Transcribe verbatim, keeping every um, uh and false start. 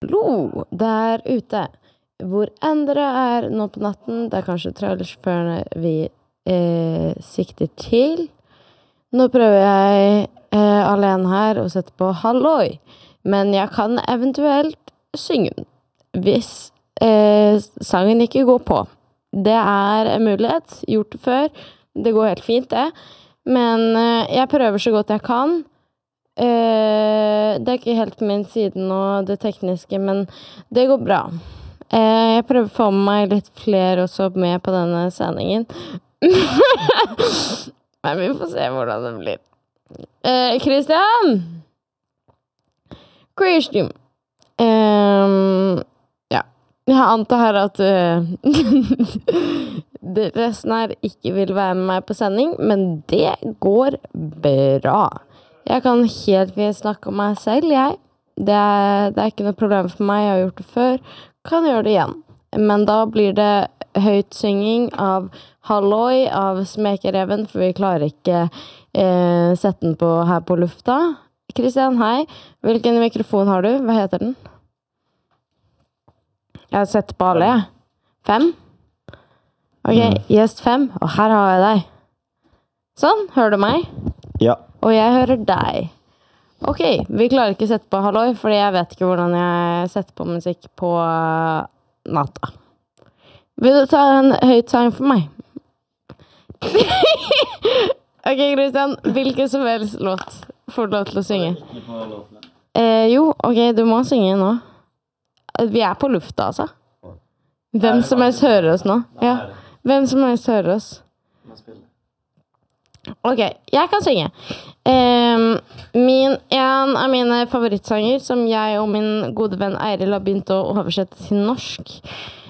Hallo der ute. Hvor enn dere er nå på natten, det er kanskje trailersjåførene vi eh, sikter til. Nå prøver jeg eh, alene her å sette på halloi, men jeg kan eventuelt synge den, hvis eh, sangen ikke går på. Det er en mulighet, gjort det før, det går helt fint det, men eh, jeg prøver så godt jeg kan. Eh, det er ikke helt min side nå, det tekniske, men det går bra. Eh, jeg prøver å få med meg litt flere også med på denne sendingen. Men vi får se hvordan det blir. Eh, Christian! Christian! Um, ja, jeg antar her at uh, det resten her ikke vil være med meg på sending, men det går bra. Jeg kan helt fint snakke om meg selv, jeg. Det er, det er ikke noe problem for meg, jeg har gjort det før. Kan gjøre det igjen. Men da blir det høyt synging av halloi, av smekereven, for vi klarer ikke eh, sette den på her på lufta. Christian, hei. Hvilken mikrofon har du? Hva heter den? Jeg har sett på alle, jeg. Fem? Ok, gjest fem. Og her har jeg deg. Sånn, hører du meg? Ja. Og jeg hører deg. Ok, vi klarer ikke å sette på halloi, fordi jeg vet ikke hvordan jeg setter på musikk på natta. Vil du ta en høyt sang for meg? Ok, Christian, hvilken som helst låt får du lov til å synge? Eh, jo, ok, du må synge nå. Vi er på lufta, altså. Hvem som helst hører oss nå. Ja, hvem som helst hører oss. Ok, jeg kan synge. Um, min, en av mine favorittsanger, som jeg og min gode venn Eiril har begynt å oversette til norsk,